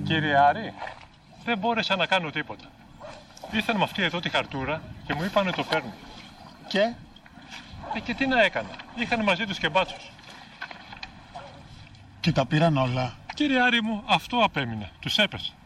Κύριε Άρη, δεν μπόρεσα να κάνω τίποτα. Ήρθαν με αυτή εδώ τη χαρτούρα και μου είπανε το παίρνουν. Και τι να έκανα. Είχαν μαζί τους και μπάτσους. Και τα πήραν όλα. Κύριε Άρη μου, αυτό απέμεινε. Τους έπεσε.